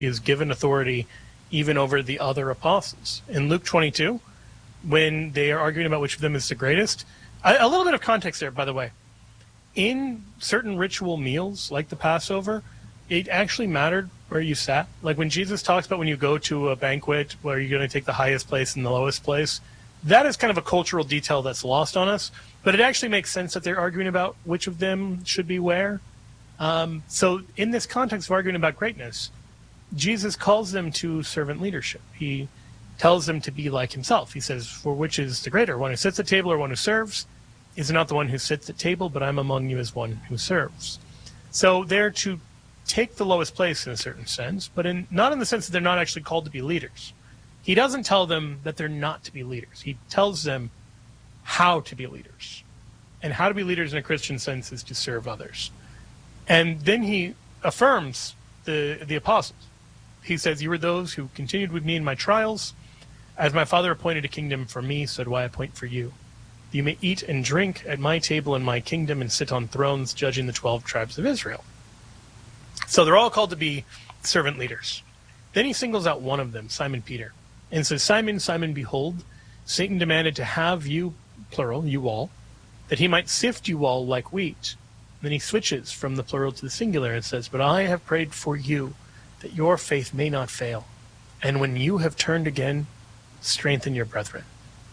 is given authority even over the other apostles. In Luke 22, when they are arguing about which of them is the greatest, a little bit of context there, by the way. In certain ritual meals, like the Passover, it actually mattered where you sat. Like when Jesus talks about when you go to a banquet where you're going to take the highest place and the lowest place, that is kind of a cultural detail that's lost on us. But it actually makes sense that they're arguing about which of them should be where. So in this context of arguing about greatness, Jesus calls them to servant leadership. He tells them to be like himself. He says, for which is the greater, one who sits at table or one who serves? Is it not the one who sits at table, but I'm among you as one who serves. So they're to take the lowest place in a certain sense, but not in the sense that they're not actually called to be leaders. He doesn't tell them that they're not to be leaders. He tells them how to be leaders. And how to be leaders in a Christian sense is to serve others. And then he affirms the apostles. He says, you are those who continued with me in my trials. As my Father appointed a kingdom for me, so do I appoint for you. You may eat and drink at my table in my kingdom and sit on thrones judging the 12 tribes of Israel. So they're all called to be servant leaders. Then he singles out one of them, Simon Peter, and says, Simon, Simon, behold, Satan demanded to have you, plural, you all, that he might sift you all like wheat. Then he switches from the plural to the singular and says, but I have prayed for you that your faith may not fail. And when you have turned again, strengthen your brethren.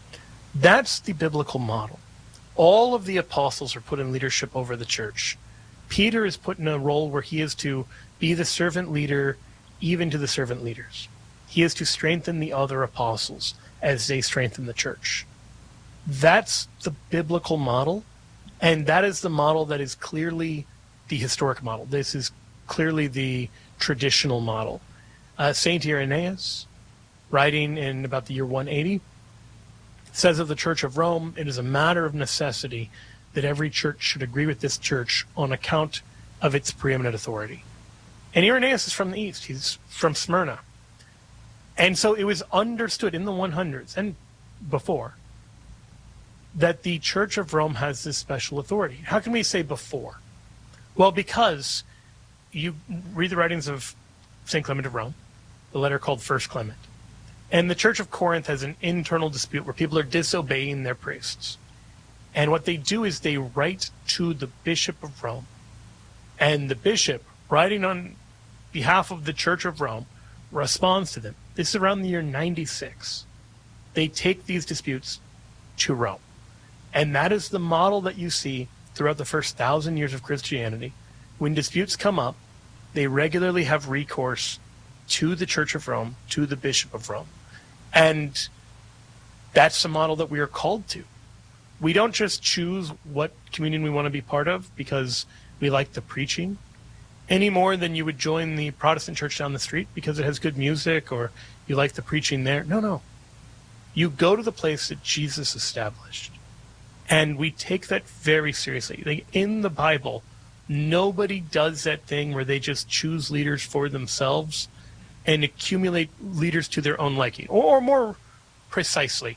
That's the biblical model. All of the apostles are put in leadership over the church. Peter is put in a role where he is to be the servant leader even to the servant leaders. He is to strengthen the other apostles as they strengthen the church. That's the biblical model, and that is the model that is clearly the historic model. This is clearly the traditional model. Saint Irenaeus, writing in about the year 180, says of the Church of Rome, it is a matter of necessity that every church should agree with this church on account of its preeminent authority. And Irenaeus is from the East. He's from Smyrna. And so it was understood in the 100s and before that the Church of Rome has this special authority. How can we say before? Well, because you read the writings of St. Clement of Rome, the letter called First Clement. And the Church of Corinth has an internal dispute where people are disobeying their priests. And what they do is they write to the Bishop of Rome. And the bishop, writing on behalf of the Church of Rome, responds to them. This is around the year 96. They take these disputes to Rome. And that is the model that you see throughout the first 1,000 years of Christianity. When disputes come up, they regularly have recourse to the Church of Rome, to the Bishop of Rome. And that's the model that we are called to. We don't just choose what communion we want to be part of because we like the preaching any more than you would join the Protestant church down the street because it has good music or you like the preaching there. No. You go to the place that Jesus established. And we take that very seriously. Like in the Bible, nobody does that thing where they just choose leaders for themselves and accumulate leaders to their own liking. Or more precisely,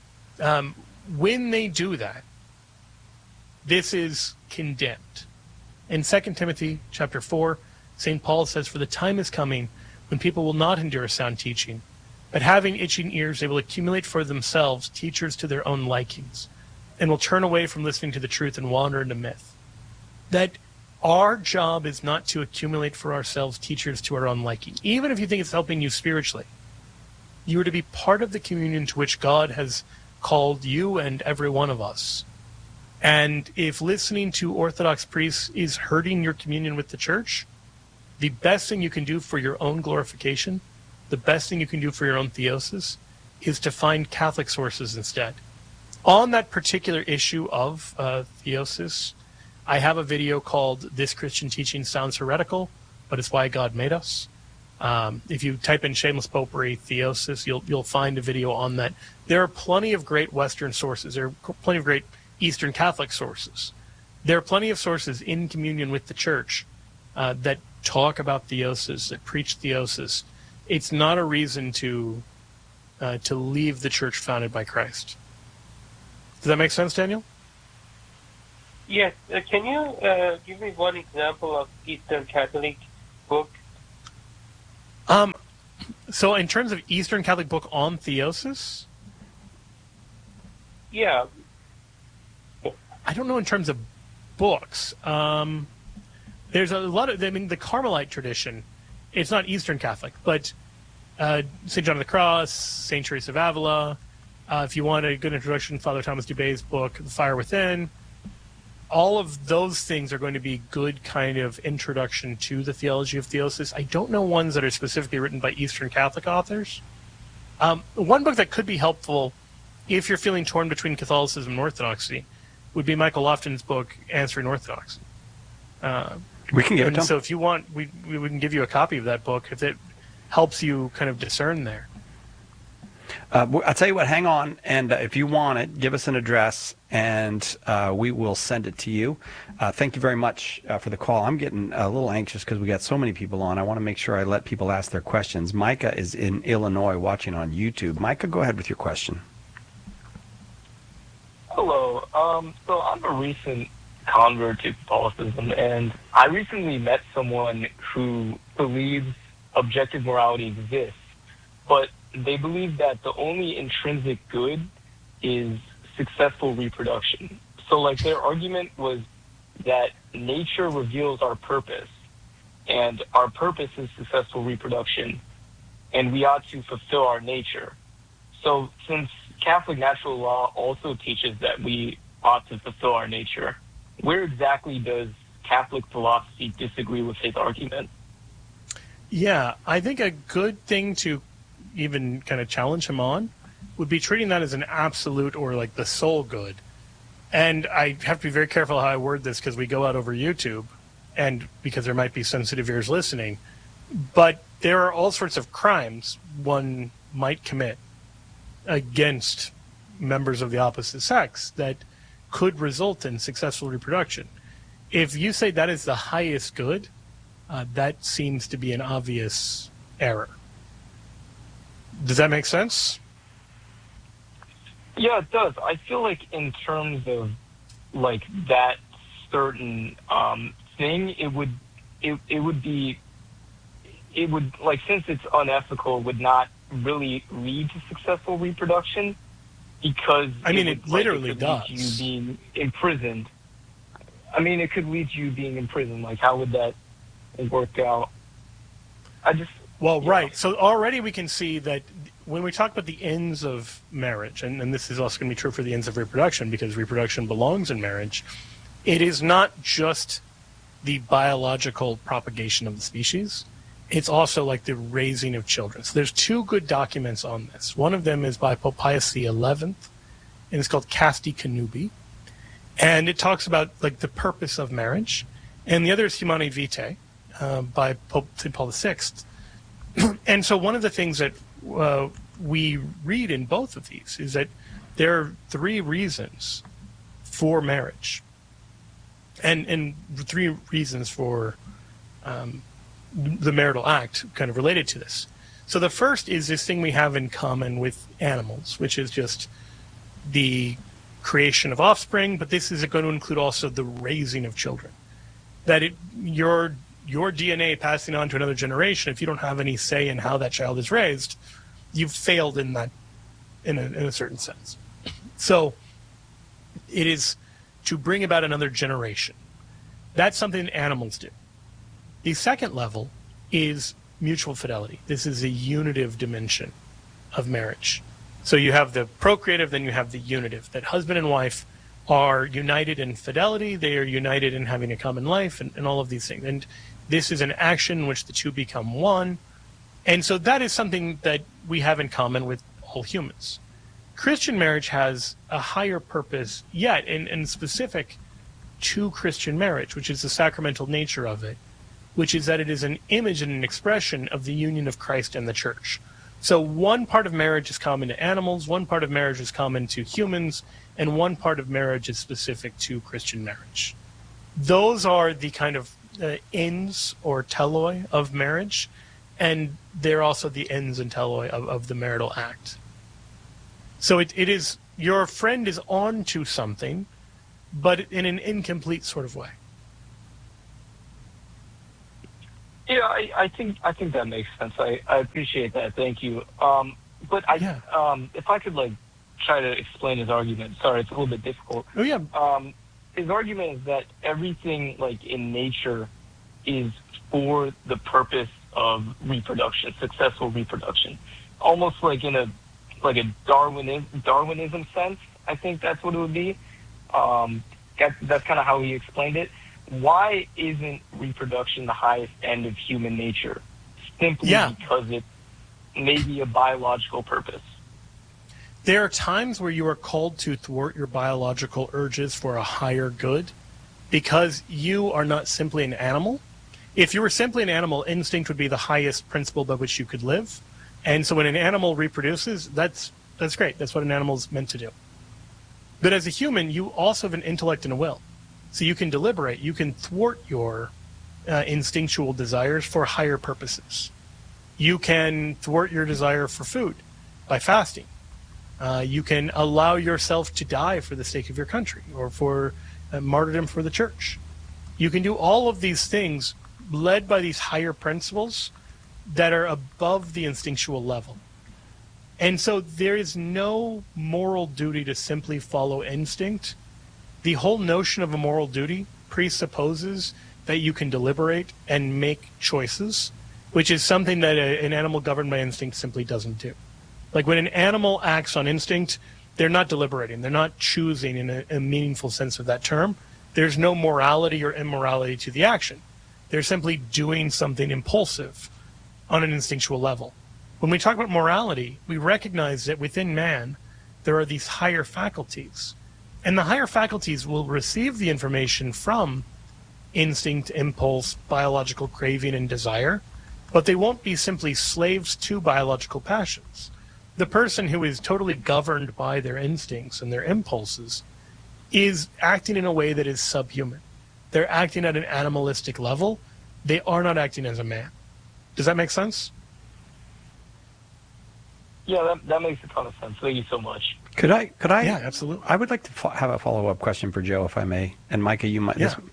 when they do that, this is condemned. In 2 Timothy chapter 4, St. Paul says, for the time is coming when people will not endure sound teaching, but having itching ears, they will accumulate for themselves teachers to their own likings, and will turn away from listening to the truth and wander into myth. That our job is not to accumulate for ourselves teachers to our own liking, even if you think it's helping you spiritually. You are to be part of the communion to which God has called you and every one of us. And if listening to Orthodox priests is hurting your communion with the church, the best thing you can do for your own glorification, the best thing you can do for your own theosis, is to find Catholic sources instead. On that particular issue of theosis, I have a video called This Christian Teaching Sounds Heretical, but it's Why God Made Us. If you type in shameless popery theosis, you'll find a video on that. There are plenty of great Western sources. There are plenty of great Eastern Catholic sources. There are plenty of sources in communion with the church that talk about theosis, that preach theosis. It's not a reason to leave the church founded by Christ. Does that make sense, Daniel? Yes. Can you give me one example of Eastern Catholic book? So in terms of Eastern Catholic book on theosis, Yeah. I don't know in terms of books. There's a lot of, I mean, the Carmelite tradition, it's not Eastern Catholic, but St. John of the Cross, St. Teresa of Avila, if you want a good introduction, Father Thomas Dubé's book, The Fire Within, all of those things are going to be good kind of introduction to the theology of theosis. I don't know ones that are specifically written by Eastern Catholic authors. One book that could be helpful if you're feeling torn between Catholicism and Orthodoxy would be Michael Lofton's book, Answering Orthodoxy. We can give it to him. So if you want, we can give you a copy of that book if it helps you kind of discern there. I'll tell you what, hang on, and if you want it, give us an address, and we will send it to you. Thank you very much for the call. I'm getting a little anxious because we got so many people on. I want to make sure I let people ask their questions. Micah is in Illinois watching on YouTube. Micah, go ahead with your question. Hello. So I'm a recent convert to Catholicism, and I recently met someone who believes objective morality exists, but they believe that the only intrinsic good is successful reproduction. So, like, their argument was that nature reveals our purpose, and our purpose is successful reproduction, and we ought to fulfill our nature. So, since Catholic natural law also teaches that we ought to fulfill our nature, where exactly does Catholic philosophy disagree with his argument? Yeah, I think a good thing to even kind of challenge him on would be treating that as an absolute or like the sole good. And I have to be very careful how I word this because we go out over YouTube and because there might be sensitive ears listening. But there are all sorts of crimes one might commit against members of the opposite sex that could result in successful reproduction. If you say that is the highest good, that seems to be an obvious error. Does that make sense? Yeah, it does. I feel like in terms of like that certain thing, it would like, since it's unethical, would not really lead to successful reproduction because it literally could does. lead to you being imprisoned. I mean, it could lead to you being imprisoned. Like, how would that work out? Right. So already we can see that when we talk about the ends of marriage, and this is also going to be true for the ends of reproduction because reproduction belongs in marriage, it is not just the biological propagation of the species. It's also like the raising of children. So there's two good documents on this. One of them is by Pope Pius XI, and it's called Casti Connubii. And it talks about like the purpose of marriage. And the other is Humanae Vitae by Pope St. Paul VI. And so one of the things that we read in both of these is that there are three reasons for marriage and three reasons for the marital act kind of related to this. So the first is this thing we have in common with animals, which is just the creation of offspring, but this is going to include also the raising of children. That your DNA passing on to another generation, if you don't have any say in how that child is raised, you've failed in that, in a certain sense. So it is to bring about another generation. That's something animals do. The second level is mutual fidelity. This is a unitive dimension of marriage. So you have the procreative, then you have the unitive, that husband and wife are united in fidelity, they are united in having a common life, and all of these things. And this is an action in which the two become one. And so that is something that we have in common with all humans. Christian marriage has a higher purpose yet, and specific to Christian marriage, which is the sacramental nature of it, which is that it is an image and an expression of the union of Christ and the church. So one part of marriage is common to animals, one part of marriage is common to humans, and one part of marriage is specific to Christian marriage. Those are the kind of ends or teloi of marriage, and they're also the ends and teloi of the marital act. So it is, your friend is on to something, but in an incomplete sort of way. Yeah, I think that makes sense. I appreciate that. Thank you. But Yeah. if I could like try to explain his argument. Sorry, it's a little bit difficult. Oh yeah. His argument is that everything like in nature is for the purpose of reproduction, successful reproduction, almost like in a Darwinism sense. I think that's what it would be. That's kind of how he explained it. Why isn't reproduction the highest end of human nature? Simply because it may be a biological purpose. There are times where you are called to thwart your biological urges for a higher good because you are not simply an animal. If you were simply an animal, instinct would be the highest principle by which you could live. And so when an animal reproduces, that's great. That's what an animal is meant to do. But as a human, you also have an intellect and a will. So you can deliberate. You can thwart your instinctual desires for higher purposes. You can thwart your desire for food by fasting. You can allow yourself to die for the sake of your country or for martyrdom for the church. You can do all of these things led by these higher principles that are above the instinctual level. And so there is no moral duty to simply follow instinct. The whole notion of a moral duty presupposes that you can deliberate and make choices, which is something that an animal governed by instinct simply doesn't do. Like when an animal acts on instinct, they're not deliberating. They're not choosing in a meaningful sense of that term. There's no morality or immorality to the action. They're simply doing something impulsive on an instinctual level. When we talk about morality, we recognize that within man, there are these higher faculties. And the higher faculties will receive the information from instinct, impulse, biological craving, and desire, but they won't be simply slaves to biological passions. The person who is totally governed by their instincts and their impulses is acting in a way that is subhuman. They're acting at an animalistic level. They are not acting as a man. Does that make sense? Yeah, that makes a ton of sense. Thank you so much. Could I? Yeah, absolutely. I would like to have a follow-up question for Joe, if I may. And Micah, you might. Yeah.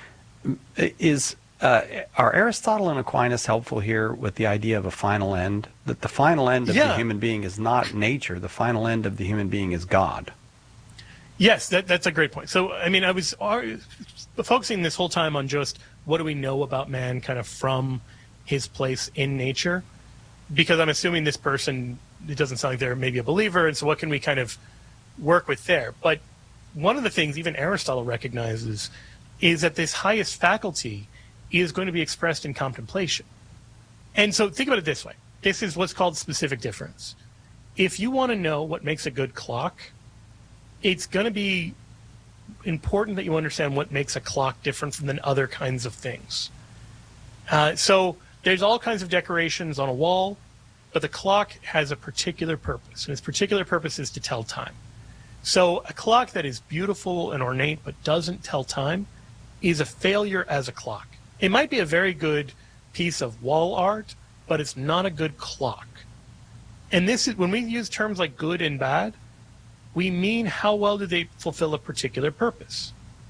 Are Aristotle and Aquinas helpful here with the idea of a final end? That the final end of the human being is not nature. The final end of the human being is God. Yes, that's a great point. So, I mean, I was focusing this whole time on just what do we know about man kind of from his place in nature, because I'm assuming this person, it doesn't sound like they're maybe a believer, and so what can we kind of work with there? But one of the things even Aristotle recognizes is that this highest faculty is going to be expressed in contemplation. And so think about it this way. This is what's called specific difference. If you want to know what makes a good clock, it's going to be important that you understand what makes a clock different from than other kinds of things. So there's all kinds of decorations on a wall, but the clock has a particular purpose, and its particular purpose is to tell time. So a clock that is beautiful and ornate but doesn't tell time is a failure as a clock. It might be a very good piece of wall art, but it's not a good clock. And this is when we use terms like good and bad, we mean how well do they fulfill a particular purpose.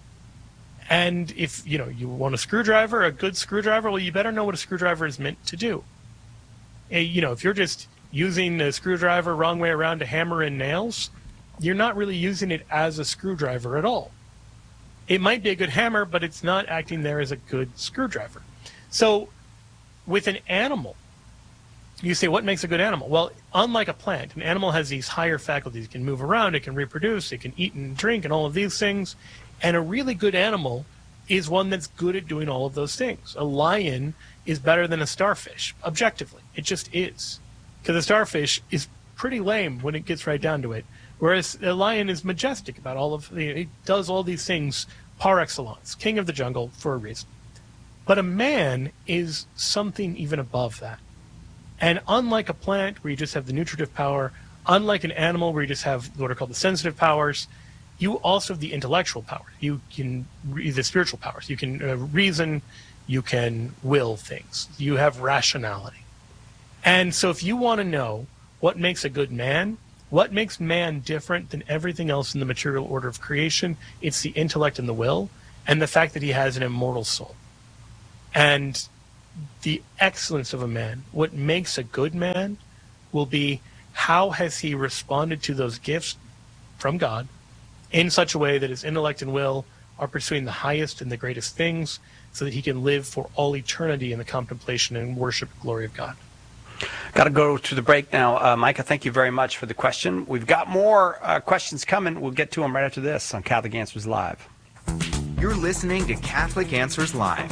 And if you want a screwdriver, a good screwdriver, well, you better know what a screwdriver is meant to do. If you're just using a screwdriver wrong way around to hammer in nails, you're not really using it as a screwdriver at all. It might be a good hammer, but it's not acting there as a good screwdriver. So with an animal, you say, what makes a good animal? Well, unlike a plant, an animal has these higher faculties. It can move around, it can reproduce, it can eat and drink and all of these things. And a really good animal is one that's good at doing all of those things. A lion is better than a starfish, objectively. It just is. Because a starfish is pretty lame when it gets right down to it. Whereas a lion is majestic about it does all these things par excellence, king of the jungle for a reason. But a man is something even above that. And unlike a plant where you just have the nutritive power, unlike an animal where you just have what are called the sensitive powers, you also have the intellectual power. You can, the spiritual powers. You can reason, you can will things. You have rationality. And so if you want to know what makes a good man, what makes man different than everything else in the material order of creation, it's the intellect and the will, and the fact that he has an immortal soul. And the excellence of a man, what makes a good man, will be how has he responded to those gifts from God in such a way that his intellect and will are pursuing the highest and the greatest things, so that he can live for all eternity in the contemplation and worship and glory of God. Got to go to the break now. Micah, thank you very much for the question. We've got more questions coming. We'll get to them right after this on Catholic Answers Live. You're listening to Catholic Answers Live.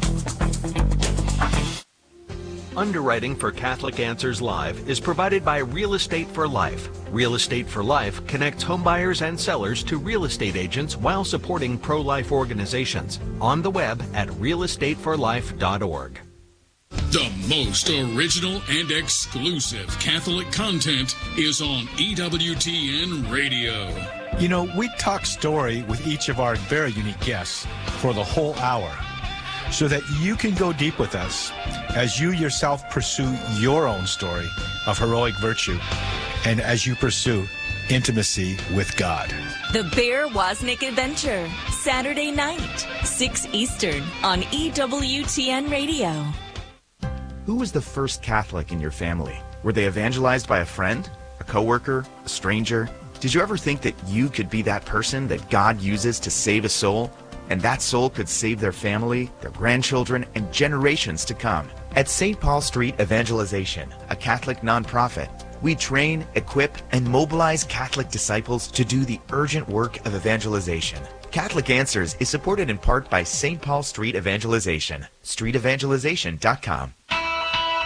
Underwriting for Catholic Answers Live is provided by Real Estate for Life. Real Estate for Life connects homebuyers and sellers to real estate agents while supporting pro-life organizations. On the web at realestateforlife.org. The most original and exclusive Catholic content is on EWTN Radio. You know, we talk story with each of our very unique guests for the whole hour, so that you can go deep with us as you yourself pursue your own story of heroic virtue and as you pursue intimacy with God. The Bear Wozniak Adventure, Saturday night, 6 Eastern on EWTN Radio. Who was the first Catholic in your family? Were they evangelized by a friend, a coworker, a stranger? Did you ever think that you could be that person that God uses to save a soul? And that soul could save their family, their grandchildren, and generations to come. At St. Paul Street Evangelization, a Catholic nonprofit, we train, equip, and mobilize Catholic disciples to do the urgent work of evangelization. Catholic Answers is supported in part by St. Paul Street Evangelization, streetevangelization.com.